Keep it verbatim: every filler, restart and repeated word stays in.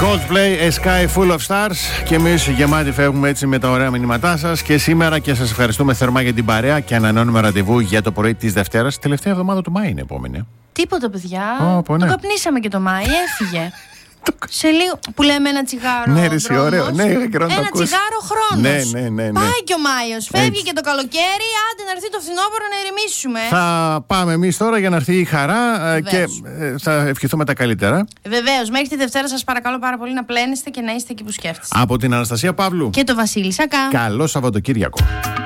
Coldplay, A Sky Full of Stars. Και εμείς γεμάτοι φεύγουμε έτσι με τα ωραία μηνύματά σας και σήμερα, και σας ευχαριστούμε θερμά για την παρέα και ανανεώνουμε ραντεβού για το πρωί της Δευτέρας. Τελευταία εβδομάδα του Μάη είναι επόμενη. Τίποτα, παιδιά. Oh, ναι. Το καπνίσαμε και το Μάη, έφυγε. Σε λίγο που λέμε ένα τσιγάρο. Ναι, ρε, εσύ, ωραίο. Ναι, ένα τσιγάρο χρόνος. Ναι, ναι, ναι, ναι. Πάει και ο Μάιος. Φεύγει έτσι. Και το καλοκαίρι. Άντε να έρθει το φθινόπωρο να ηρεμήσουμε. Θα πάμε εμείς τώρα για να έρθει η χαρά. Βεβαίως. Και θα ευχηθούμε τα καλύτερα. Βεβαίως. Μέχρι τη Δευτέρα σας παρακαλώ πάρα πολύ να πλένεστε και να είστε εκεί που σκέφτεστε. Από την Αναστασία Παύλου και το Βασίλη Σακά. Καλό Σαββατοκύριακο.